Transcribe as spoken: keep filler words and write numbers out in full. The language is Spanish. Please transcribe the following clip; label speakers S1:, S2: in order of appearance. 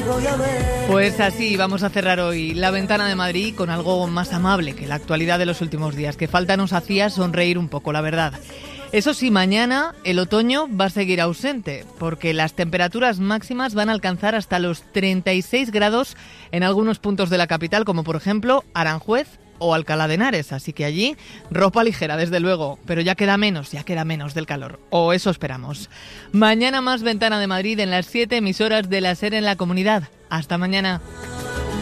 S1: voy a ver.
S2: Pues así vamos a cerrar hoy la ventana de Madrid con algo más amable que la actualidad de los últimos días, que falta nos hacía sonreír un poco, la verdad. Eso sí, mañana el otoño va a seguir ausente, porque las temperaturas máximas van a alcanzar hasta los treinta y seis grados en algunos puntos de la capital, como por ejemplo Aranjuez o Alcalá de Henares, así que allí ropa ligera, desde luego, pero ya queda menos, ya queda menos del calor, o eso esperamos. Mañana más Ventana de Madrid en las siete emisoras de la SER en la comunidad. Hasta mañana.